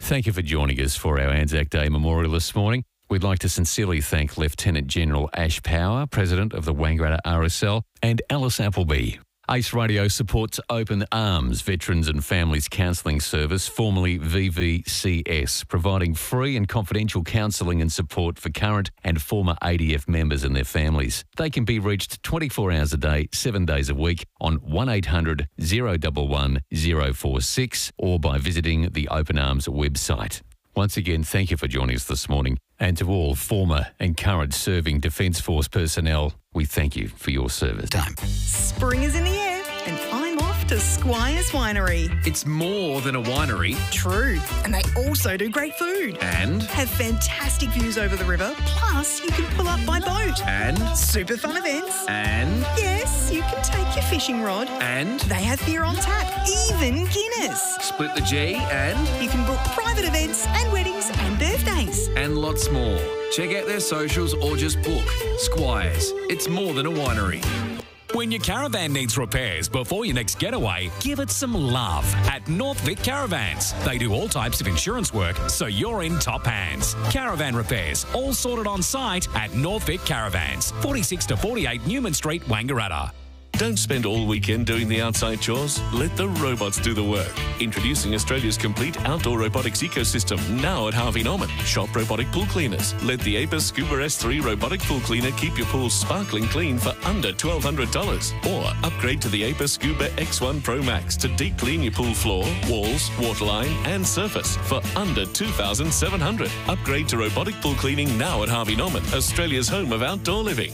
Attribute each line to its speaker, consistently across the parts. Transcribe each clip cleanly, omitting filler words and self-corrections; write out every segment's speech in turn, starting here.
Speaker 1: Thank you for joining us for our Anzac Day memorial this morning. We'd like to sincerely thank Lieutenant General Ash Power, President of the Wangaratta RSL, and Alice Appleby. Ace Radio supports Open Arms Veterans and Families Counselling Service, formerly VVCS, providing free and confidential counselling and support for current and former ADF members and their families. They can be reached 24 hours a day, 7 days a week on 1800 011 046 or by visiting the Open Arms website. Once again, thank you for joining us this morning. And to all former and current serving Defence Force personnel, we thank you for your service.
Speaker 2: Spring is in the air and I'm off to Squire's Winery.
Speaker 3: It's more than a winery.
Speaker 2: True. And they also do great food.
Speaker 3: And?
Speaker 2: Have fantastic views over the river. Plus, you can pull up by boat.
Speaker 3: And?
Speaker 2: Super fun events.
Speaker 3: And?
Speaker 2: Yes, you can take your fishing rod.
Speaker 3: And?
Speaker 2: They have beer on tap, even Guinness.
Speaker 3: Split the G and?
Speaker 2: You can book private events and weddings and birthdays.
Speaker 3: And lots more. Check out their socials or just book. Squires. It's more than a winery.
Speaker 4: When your caravan needs repairs before your next getaway, give it some love at North Vic Caravans. They do all types of insurance work, so you're in top hands. Caravan repairs, all sorted on site at North Vic Caravans, 46 to 48 Newman Street, Wangaratta.
Speaker 5: Don't spend all weekend doing the outside chores. Let the robots do the work. Introducing Australia's complete outdoor robotics ecosystem now at Harvey Norman. Shop robotic pool cleaners. Let the Apis Scuba S3 robotic pool cleaner keep your pool sparkling clean for under $1,200. Or upgrade to the Apis Scuba X1 Pro Max to deep clean your pool floor, walls, waterline and surface for under $2,700. Upgrade to robotic pool cleaning now at Harvey Norman, Australia's home of outdoor living.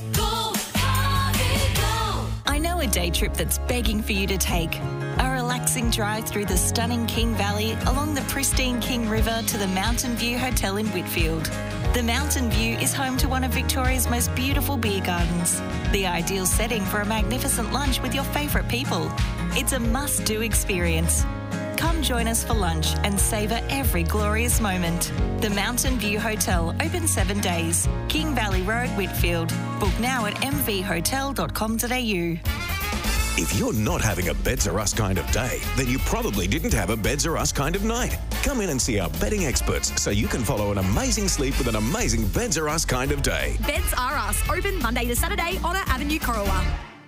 Speaker 6: I know a day trip that's begging for you to take. A relaxing drive through the stunning King Valley, along the pristine King River to the Mountain View Hotel in Whitfield. The Mountain View is home to one of Victoria's most beautiful beer gardens. The ideal setting for a magnificent lunch with your favourite people. It's a must-do experience. Come join us for lunch and savour every glorious moment. The Mountain View Hotel, open 7 days. King Valley Road, Whitfield. Book now at mvhotel.com.au.
Speaker 7: If you're not having a Beds Are Us kind of day, then you probably didn't have a Beds Are Us kind of night. Come in and see our bedding experts so you can follow an amazing sleep with an amazing Beds Are Us kind of day.
Speaker 8: Beds Are Us, open Monday to Saturday, Honour Avenue, Corowa.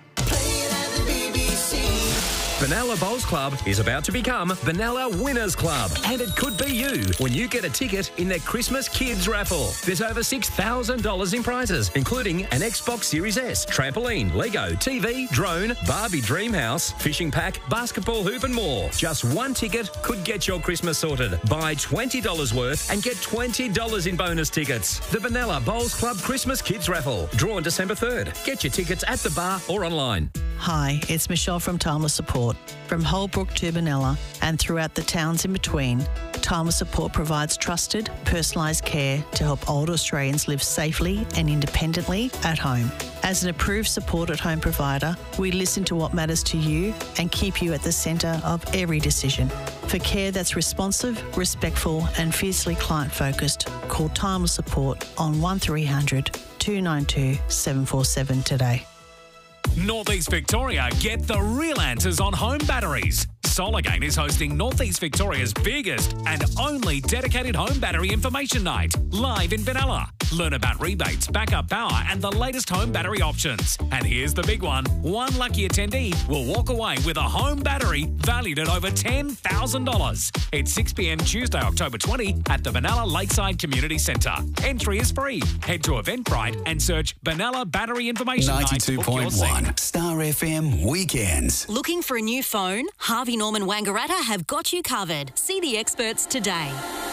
Speaker 9: Benalla Bowls Club is about to become Benalla Winners Club, and it could be you when you get a ticket in their Christmas Kids Raffle. There's over $6,000 in prizes, including an Xbox Series S, trampoline, Lego, TV, drone, Barbie Dream House, fishing pack, basketball hoop and more. Just one ticket could get your Christmas sorted. Buy $20 worth and get $20 in bonus tickets. The Benalla Bowls Club Christmas Kids Raffle, drawn December 3rd. Get your tickets at the bar or online.
Speaker 10: Hi, it's Michelle from Timeless Support. From Holbrook to Benalla and throughout the towns in between, Timeless Support provides trusted, personalised care to help older Australians live safely and independently at home. As an approved support at home provider, we listen to what matters to you and keep you at the centre of every decision. For care that's responsive, respectful and fiercely client-focused, call Timeless Support on 1300 292 747 today.
Speaker 4: Northeast Victoria, get the real answers on home batteries. Solargain is hosting Northeast Victoria's biggest and only dedicated home battery information night, live in Benalla. Learn about rebates, backup power and the latest home battery options. And here's the big one. One lucky attendee will walk away with a home battery valued at over $10,000. It's 6 p.m. Tuesday, October 20 at the Benalla Lakeside Community Centre. Entry is free. Head to Eventbrite and search Benalla Battery Information Night.
Speaker 11: 92.1 Star FM Weekends.
Speaker 8: Looking for a new phone? Harvey Norman Wangaratta have got you covered. See the experts today.